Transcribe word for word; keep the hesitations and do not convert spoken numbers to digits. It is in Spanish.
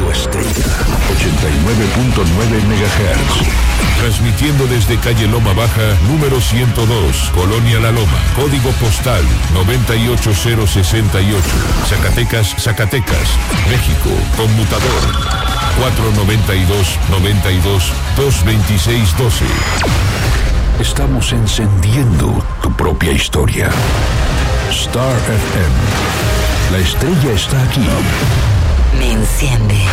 Radio Estrella, ochenta y nueve punto nueve megahertz. Transmitiendo desde calle Loma Baja, número ciento dos, Colonia La Loma, código postal noventa y ocho cero sesenta y ocho, Zacatecas, Zacatecas, México, conmutador cuatro noventa y dos, noventa y dos, dos veintiséis doce. Estamos encendiendo tu propia historia. Star F M. La estrella está aquí. Me enciende.